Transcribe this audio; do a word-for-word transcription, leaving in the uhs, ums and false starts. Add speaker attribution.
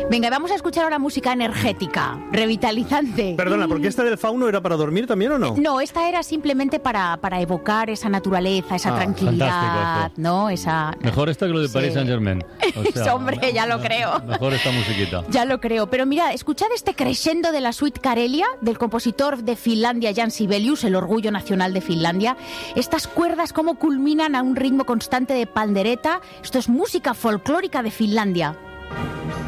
Speaker 1: Venga, vamos a escuchar ahora música energética, revitalizante.
Speaker 2: Perdona, ¿porque esta del fauno era para dormir también o no?
Speaker 1: No, esta era simplemente para, para evocar esa naturaleza, esa
Speaker 2: Ah,
Speaker 1: tranquilidad, ¿no? Esa...
Speaker 3: Mejor esta que lo de Paris
Speaker 1: Sí.
Speaker 3: Saint-Germain. O sea,
Speaker 1: Hombre, ya lo creo.
Speaker 3: Mejor esta musiquita.
Speaker 1: Ya lo creo, pero mirad, escuchad este crescendo de la suite Karelia del compositor de Finlandia Jan Sibelius, el orgullo nacional de Finlandia. Estas cuerdas cómo culminan a un ritmo constante de pandereta. Esto es música folclórica de Finlandia.